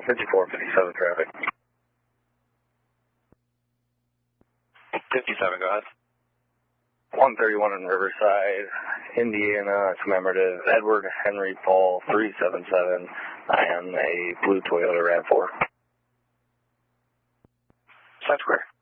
5457 traffic. 57, go ahead. 131 in Riverside, Indiana, commemorative Edward Henry Paul 377. I am a blue Toyota RAV4. Side square.